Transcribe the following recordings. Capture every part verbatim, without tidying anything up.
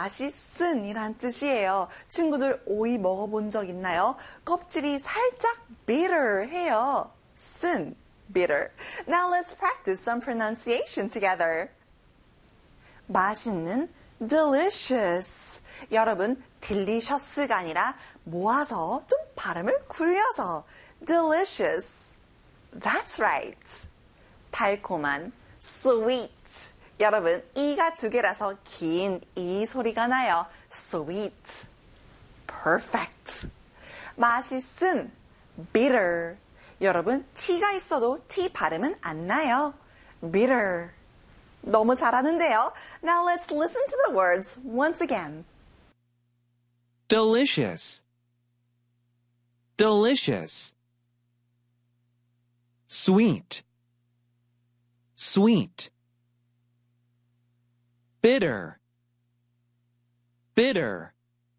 맛있은 이란 뜻이에요. 친구들 오이 먹어본 적 있나요? 껍질이 살짝 bitter 해요. 쓴, bitter. Now let's practice some pronunciation together. 맛있는, delicious. 여러분, delicious가 아니라 모아서 좀 발음을 굴려서 delicious. That's right. 달콤한, sweet. 여러분, 이가 두 개라서 긴 이 소리가 나요. sweet. perfect. 맛있은, bitter. 여러분, t가 있어도 t 발음은 안 나요. bitter. 너무 잘하는데요. Now let's listen to the words once again. Delicious. Delicious. Sweet. Sweet. Bitter. Bitter.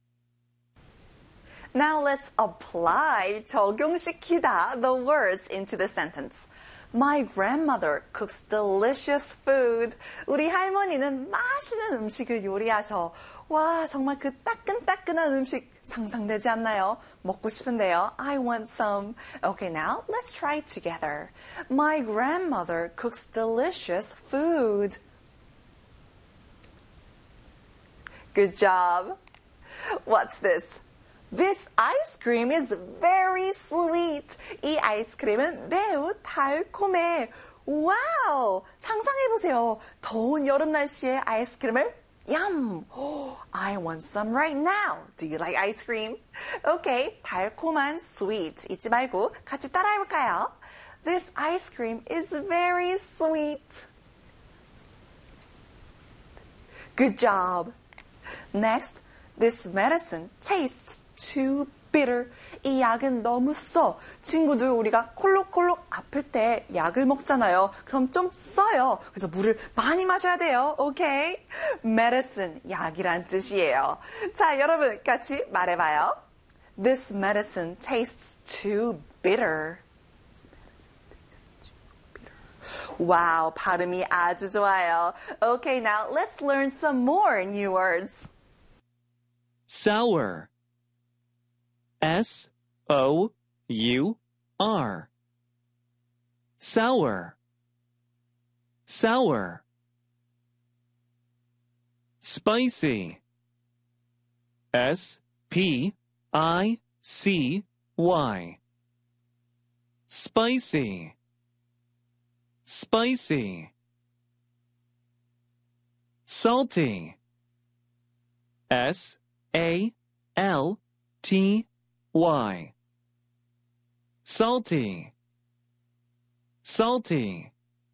Now let's apply, 적용시키다, the words into the sentence. My grandmother cooks delicious food. 우리 할머니는 맛있는 음식을 요리하셔. 와, 정말 그 따끈따끈한 음식 상상되지 않나요? 먹고 싶은데요. I want some. Okay, now let's try it together. My grandmother cooks delicious food. Good job. What's this? This ice cream is very sweet. 이 아이스크림은 매우 달콤해. 와우! 상상해보세요. 더운 여름 날씨에 아이스크림을 Yum! Oh, I want some right now. Do you like ice cream? Okay, 달콤한 sweet 잊지 말고 같이 따라해볼까요? This ice cream is very sweet. Good job. Next, this medicine tastes too bitter. 이 약은 너무 써. 친구들 우리가 콜록콜록 아플 때 약을 먹잖아요. 그럼 좀 써요. 그래서 물을 많이 마셔야 돼요. 오케이? medicine, 약이란 뜻이에요. 자, 여러분 같이 말해봐요. This medicine tastes too bitter. 와우, 발음이 아주 좋아요. Okay, now let's learn some more new words. Sour. S O U R. Sour. Sour. Spicy. S P I C Y. Spicy. Spicy. Salty. S A L T Y. Salty. Salty.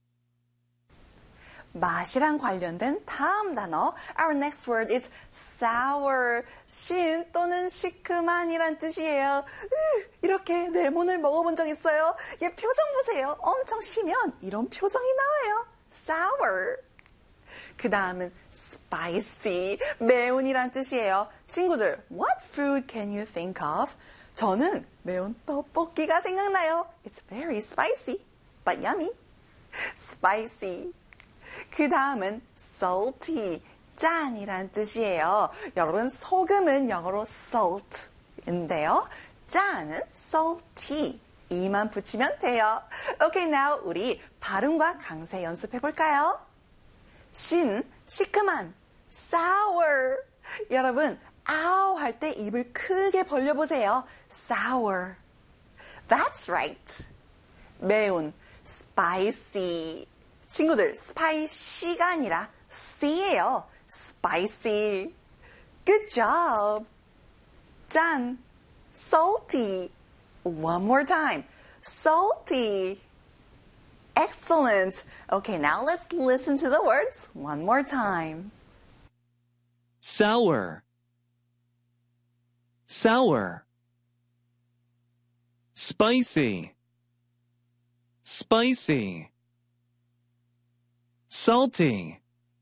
맛이랑 관련된 다음 단어. Our next word is sour. 신 또는 시큼한이란 뜻이에요. 으, 이렇게 레몬을 먹어본 적 있어요? 얘 표정 보세요. 엄청 시면 이런 표정이 나와요. sour. 그 다음은 spicy, 매운이란 뜻이에요. 친구들, what food can you think of? 저는 매운 떡볶이가 생각나요. It's very spicy, but yummy. spicy. 그 다음은 salty, 짠이란 뜻이에요. 여러분, 소금은 영어로 salt인데요. 짠은 salty. 이만 붙이면 돼요. Okay, now 우리 발음과 강세 연습해 볼까요? 신, 시큼한, sour. 여러분, 아우 할 때 입을 크게 벌려보세요. sour. That's right. 매운, spicy. 친구들, spicy가 아니라 C예요. spicy. Good job. 짠, salty. One more time. salty. Excellent. Okay, now let's listen to the words one more time. Sour. Sour. Spicy. Spicy. Salty.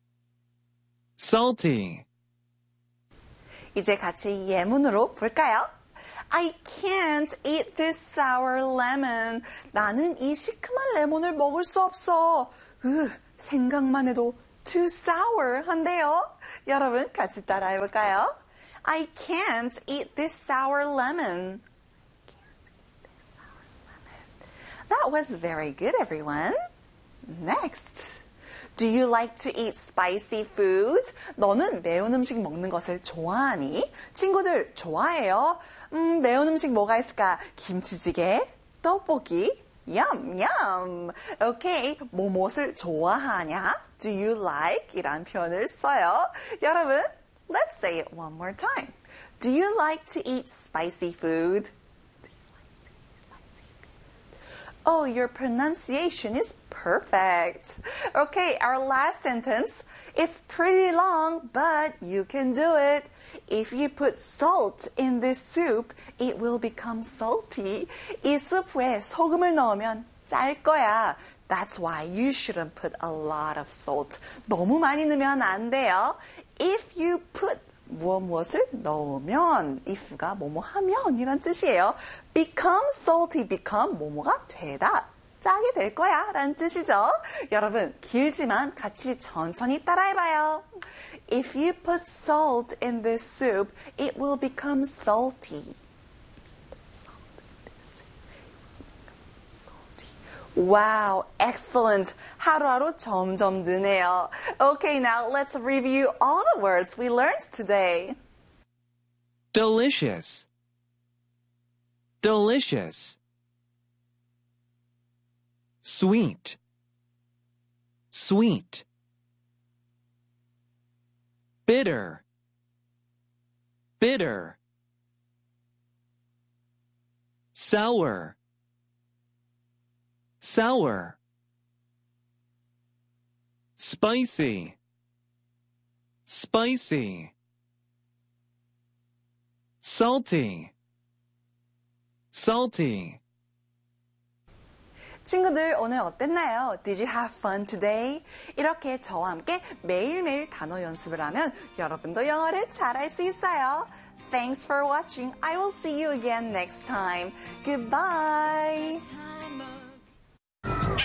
Salty. 이제 같이 예문으로 볼까요? I can't eat this sour lemon. 나는 이 시큼한 레몬을 먹을 수 없어. 으, 생각만 해도 too sour 한데요. 여러분 같이 따라해 볼까요? I can't eat this sour lemon. That was very good, everyone. Next. Do you like to eat spicy food? 너는 매운 음식 먹는 것을 좋아하니? 친구들 좋아해요? 음, 매운 음식 뭐가 있을까? 김치찌개, 떡볶이, yum, yum. Okay, 뭐뭇을 좋아하냐? Do you like? 이란 표현을 써요. 여러분, let's say it one more time. Do you like to eat spicy food? Oh, your pronunciation is perfect. Okay, our last sentence. It's pretty long, but you can do it. If you put salt in this soup, it will become salty. 이 수프에 소금을 넣으면 짤 거야. That's why you shouldn't put a lot of salt. 너무 많이 넣으면 안 돼요. If you put 무엇 무엇을 넣으면 if가 뭐뭐 하면 이란 뜻이에요. become salty, become 뭐뭐가 되다. 짜게 될 거야 라는 뜻이죠. 여러분 길지만 같이 천천히 따라해봐요. If you put salt in this soup, it will become salty. Wow, excellent. 하루하루 점점 느네요. Okay, now let's review all the words we learned today. Delicious. Delicious. Sweet. Sweet. Bitter. Bitter. Sour. Sour. Spicy. Spicy. Salty. Salty. 친구들 오늘 어땠나요? Did you have fun today? 이렇게 저와 함께 매일매일 단어 연습을 하면 여러분도 영어를 잘할 수 있어요. Thanks for watching. I will see you again next time. Goodbye.